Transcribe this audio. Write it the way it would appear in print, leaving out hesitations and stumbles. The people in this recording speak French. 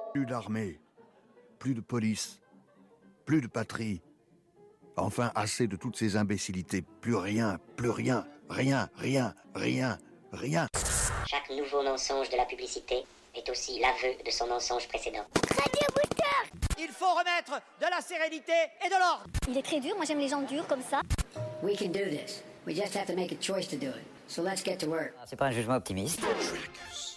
Plus d'armée, plus de police, plus de patrie. Enfin, assez de toutes ces imbécilités. Plus rien, rien, rien. Chaque nouveau mensonge de la publicité est aussi l'aveu de son mensonge précédent. Radio Booster. Il faut remettre de la sérénité et de l'ordre. Il est très dur, moi j'aime les gens durs comme ça. We can do this. We just have to make a choice to do it. So let's get to work. C'est pas un jugement optimiste. Trackers.